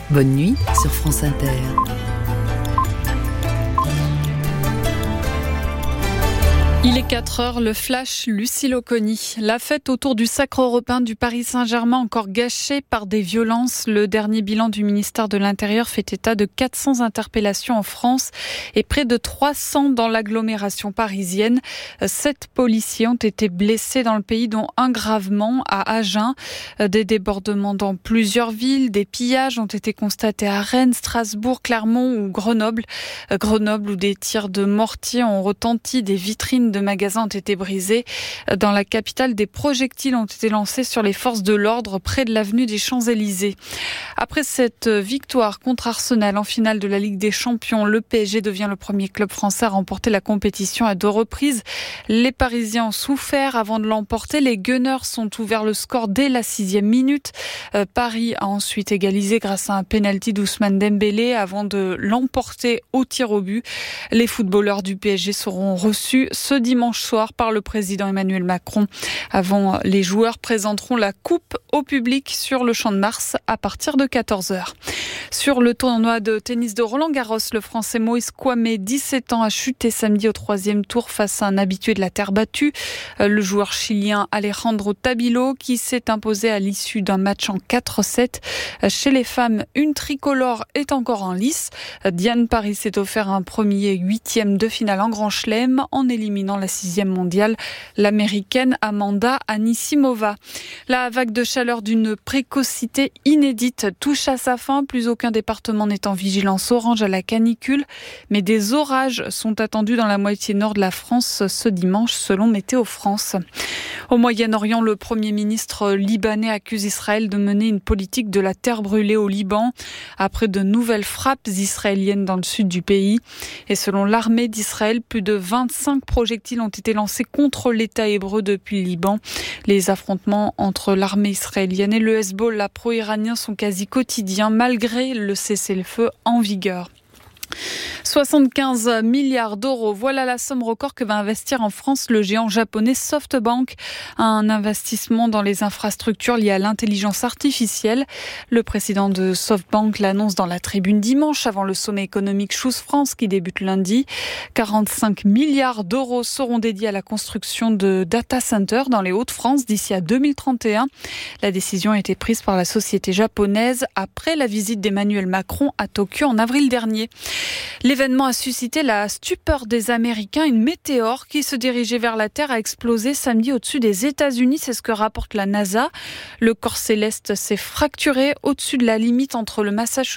Bonne nuit sur France Inter. Il est 4h, le flash, Lucille Oconi. La fête autour du Sacre européen du Paris Saint-Germain encore gâchée par des violences. Le dernier bilan du ministère de l'Intérieur fait état de 400 interpellations en France et près de 300 dans l'agglomération parisienne. 7 policiers ont été blessés dans le pays, dont un gravement à Agen. Des débordements dans plusieurs villes, des pillages ont été constatés à Rennes, Strasbourg, Clermont ou Grenoble. Grenoble où des tirs de mortier ont retenti, des vitrines de magasins ont été brisés. Dans la capitale, des projectiles ont été lancés sur les forces de l'ordre près de l'avenue des Champs-Élysées. Après cette victoire contre Arsenal en finale de la Ligue des Champions, le PSG devient le premier club français à remporter la compétition à 2 reprises. Les Parisiens ont souffert avant de l'emporter. Les Gunners sont ouverts le score dès la 6e minute. Paris a ensuite égalisé grâce à un penalty d'Ousmane Dembélé avant de l'emporter au tir au but. Les footballeurs du PSG seront reçus ce dimanche soir par le président Emmanuel Macron. Avant, les joueurs présenteront la coupe au public sur le Champ de Mars à partir de 14h. Sur le tournoi de tennis de Roland-Garros, le Français Moïse Kouamé, 17 ans, a chuté samedi au 3e tour face à un habitué de la terre battue. Le joueur chilien Alejandro Tabilo, qui s'est imposé à l'issue d'un match en 4-7. Chez les femmes, une tricolore est encore en lice. Diane Paris s'est offert un premier 8e de finale en Grand Chelem en éliminant la 6e mondiale, l'américaine Amanda Anisimova. La vague de chaleur d'une précocité inédite touche à sa fin. Plus aucun département n'est en vigilance orange à la canicule, mais des orages sont attendus dans la moitié nord de la France ce dimanche, selon Météo France. Au Moyen-Orient, le Premier ministre libanais accuse Israël de mener une politique de la terre brûlée au Liban, après de nouvelles frappes israéliennes dans le sud du pays. Et selon l'armée d'Israël, plus de 25 projectiles ont été lancés contre l'État hébreu depuis le Liban. Les affrontements entre l'armée israélienne et le Hezbollah pro-iranien sont quasi quotidiens, malgré le cessez-le-feu en vigueur. 75 milliards d'euros, voilà la somme record que va investir en France le géant japonais SoftBank. Un investissement dans les infrastructures liées à l'intelligence artificielle. Le président de SoftBank l'annonce dans la tribune dimanche avant le sommet économique Choose France qui débute lundi. 45 milliards d'euros seront dédiés à la construction de data centers dans les Hauts-de-France d'ici à 2031. La décision a été prise par la société japonaise après la visite d'Emmanuel Macron à Tokyo en avril dernier. L'événement a suscité la stupeur des Américains. Une météore qui se dirigeait vers la Terre a explosé samedi au-dessus des États-Unis. C'est ce que rapporte la NASA. Le corps céleste s'est fracturé au-dessus de la limite entre le Massachusetts